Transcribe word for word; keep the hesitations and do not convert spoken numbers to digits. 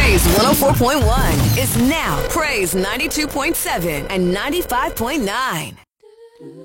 Praise one oh four point one is now Praise ninety-two point seven and ninety-five point nine.